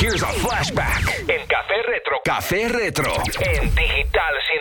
Here's a flashback en Café Retro. Café Retro en Digital Sin